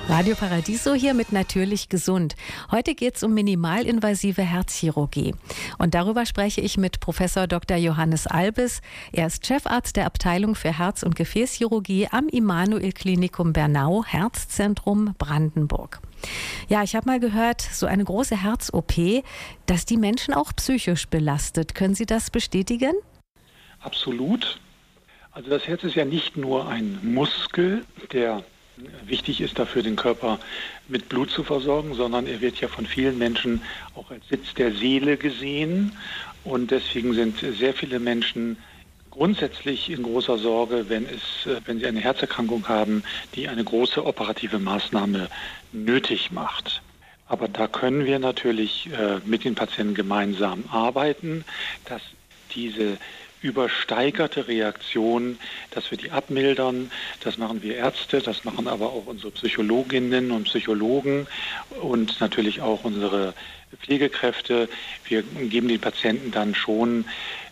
Radio Paradiso hier mit Natürlich Gesund. Heute geht es um minimalinvasive Herzchirurgie. Und darüber spreche ich mit Professor Dr. Johannes Albes. Er ist Chefarzt der Abteilung für Herz- und Gefäßchirurgie am Immanuel-Klinikum Bernau, Herzzentrum Brandenburg. Ja, ich habe mal gehört, so eine große Herz-OP, dass die Menschen auch psychisch belastet. Können Sie das bestätigen? Absolut. Also das Herz ist ja nicht nur ein Muskel, der wichtig ist dafür, den Körper mit Blut zu versorgen, sondern er wird ja von vielen Menschen auch als Sitz der Seele gesehen. Und deswegen sind sehr viele Menschen grundsätzlich in großer Sorge, wenn sie eine Herzerkrankung haben, die eine große operative Maßnahme nötig macht. Aber da können wir natürlich mit den Patienten gemeinsam arbeiten, dass diese übersteigerte Reaktion, dass wir die abmildern. Das machen wir Ärzte, das machen aber auch unsere Psychologinnen und Psychologen und natürlich auch unsere Pflegekräfte. Wir geben den Patienten dann schon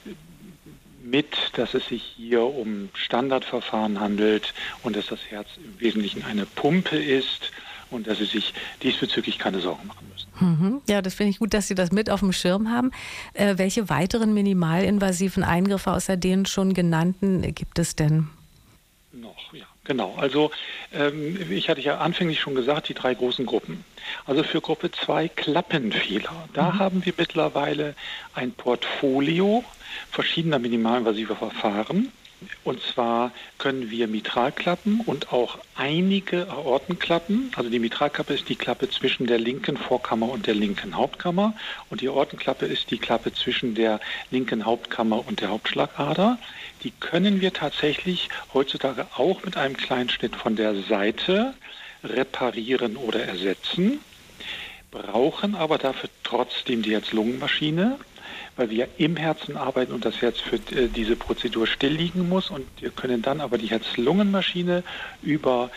mit, dass es sich hier um Standardverfahren handelt und dass das Herz im Wesentlichen eine Pumpe ist und dass sie sich diesbezüglich keine Sorgen machen müssen. Ja, das finde ich gut, dass Sie das mit auf dem Schirm haben. Welche weiteren minimalinvasiven Eingriffe außer den schon genannten gibt es denn? Noch, ja, genau. Also ich hatte ja anfänglich schon gesagt, die 3 großen Gruppen. Also für Gruppe 2 Klappenfehler. Da haben wir mittlerweile ein Portfolio verschiedener minimalinvasiver Verfahren. Und zwar können wir Mitralklappen und auch einige Aortenklappen, also die Mitralklappe ist die Klappe zwischen der linken Vorkammer und der linken Hauptkammer und die Aortenklappe ist die Klappe zwischen der linken Hauptkammer und der Hauptschlagader. Die können wir tatsächlich heutzutage auch mit einem kleinen Schnitt von der Seite reparieren oder ersetzen, brauchen aber dafür trotzdem die Herz-Lungen-Maschine, weil wir im Herzen arbeiten und das Herz für diese Prozedur still liegen muss. Und wir können dann aber die Herz-Lungen-Maschine über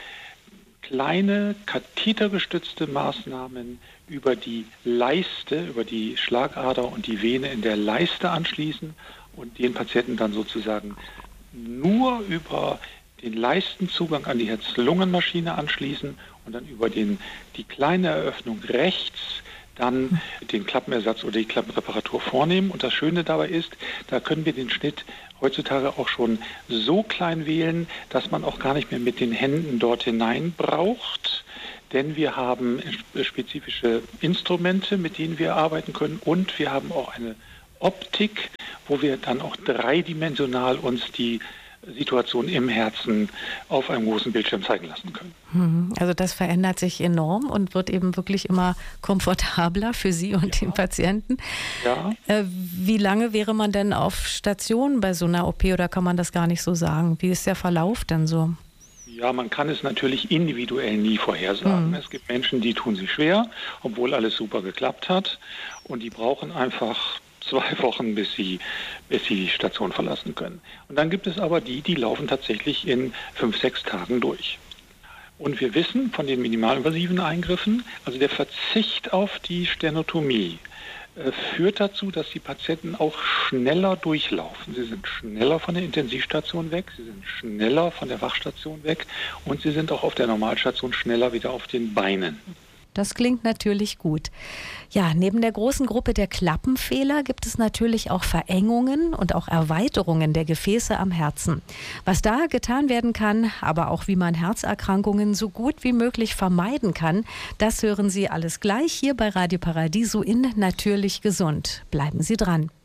kleine kathetergestützte Maßnahmen über die Leiste, über die Schlagader und die Vene in der Leiste anschließen und den Patienten dann sozusagen nur über den Leistenzugang an die Herz-Lungen-Maschine anschließen und dann über die kleine Eröffnung rechts dann den Klappenersatz oder die Klappenreparatur vornehmen. Und das Schöne dabei ist, da können wir den Schnitt heutzutage auch schon so klein wählen, dass man auch gar nicht mehr mit den Händen dort hinein braucht. Denn wir haben spezifische Instrumente, mit denen wir arbeiten können. Und wir haben auch eine Optik, wo wir dann auch dreidimensional uns die Situation im Herzen auf einem großen Bildschirm zeigen lassen können. Also das verändert sich enorm und wird eben wirklich immer komfortabler für Sie und den Patienten. Ja. Wie lange wäre man denn auf Station bei so einer OP oder kann man das gar nicht so sagen? Wie ist der Verlauf denn so? Ja, man kann es natürlich individuell nie vorhersagen. Es gibt Menschen, die tun sich schwer, obwohl alles super geklappt hat und die brauchen einfach 2 Wochen, bis sie die Station verlassen können. Und dann gibt es aber die laufen tatsächlich in 5-6 Tagen durch. Und wir wissen von den minimalinvasiven Eingriffen, also der Verzicht auf die Sternotomie führt dazu, dass die Patienten auch schneller durchlaufen. Sie sind schneller von der Intensivstation weg, sie sind schneller von der Wachstation weg und sie sind auch auf der Normalstation schneller wieder auf den Beinen. Das klingt natürlich gut. Ja, neben der großen Gruppe der Klappenfehler gibt es natürlich auch Verengungen und auch Erweiterungen der Gefäße am Herzen. Was da getan werden kann, aber auch wie man Herzerkrankungen so gut wie möglich vermeiden kann, das hören Sie alles gleich hier bei Radio Paradiso in Natürlich Gesund. Bleiben Sie dran.